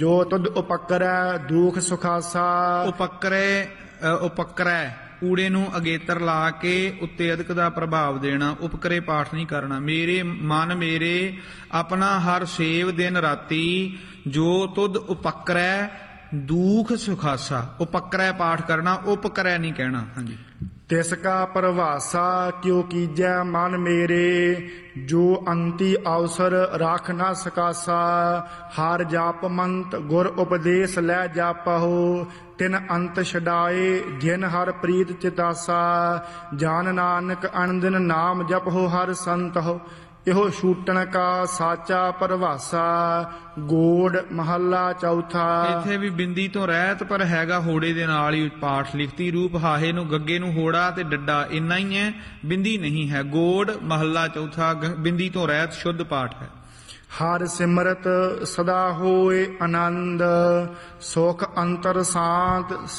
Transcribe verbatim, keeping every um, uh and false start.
ਜੋ ਤੁਧ ਉਪਕਰੈ ਦੁਖ ਸੁਖਾਸਾ। ਉਪਕਰੇ ਅ, ਉਪਕਰੈ ਊੜੇ ਨੂੰ ਅਗੇਤਰ ਲਾ ਕੇ ਉੱਤੇ ਅਧਿਕ ਦਾ ਪ੍ਰਭਾਵ ਦੇਣਾ। ਉਪਕਰੇ ਪਾਠ ਨਹੀਂ ਕਰਨਾ। ਮੇਰੇ ਮਨ ਮੇਰੇ ਆਪਣਾ ਹਰ ਸੇਵ ਦਿਨ ਰਾਤੀ ਜੋ ਤੁਧ ਉਪਕਰੈ ਦੁਖ ਸੁਖਾਸਾ। ਉਪਕਰੈ ਪਾਠ ਕਰਨਾ, ਉਪਕਰੈ ਨਹੀਂ ਕਹਿਣਾ। ਹਾਂਜੀ। ਤਿਸ ਕਾ ਪ੍ਰਵਾਸਾ ਕਿਉ ਕੀਜੈ ਮਨ ਮੇਰੇ, ਜੋ ਅੰਤੀ ਅਵਸਰ ਰਾਖ ਨਾ ਸਕਾਸਾ। ਹਰ ਜਾਪ ਮੰਤ ਗੁਰ ਉਪਦੇਸ਼ ਲੈ ਜਾਪਹੁ, ਤਿਨ ਅੰਤ ਛਡਾਏ ਜਿਨ ਹਰ ਪ੍ਰੀਤ ਚਿਤਾਸਾ। ਜਾਨ ਨਾਨਕ ਅਨੰਦਨ ਨਾਮ ਜਪਹੁ ਹਰ ਸੰਤਹੁ, ਇਹੋ ਛੂਟਣ ਕਾ ਸਾਚਾ ਪਰਵਾਸਾ। ਗੋੜ ਮਹੱਲਾ ਚੌਥਾ। ਇੱਥੇ ਵੀ ਬਿੰਦੀ ਤੋਂ ਰਹਿਤ, ਪਰ ਹੈਗਾ ਹੋੜੇ ਦੇ ਨਾਲ ਹੀ ਪਾਠ। ਲਿਖਤੀ ਰੂਪ ਹਾਹੇ ਨੂੰ ਗੱਗੇ ਨੂੰ ਹੋੜਾ ਤੇ ਡੱਡਾ ਇੰਨਾ ਹੀ ਹੈ, ਬਿੰਦੀ ਨਹੀਂ ਹੈ। ਗੋੜ ਮਹੱਲਾ ਚੌਥਾ ਬਿੰਦੀ ਤੋਂ ਰਹਿਤ ਸ਼ੁੱਧ ਪਾਠ ਹੈ। ਹਰ ਸਿਮਰਤ ਸਦਾ ਹੋਏ ਆਨੰਦ, ਸੁਖ ਅੰਤਰ ਸ਼ਾਂਤ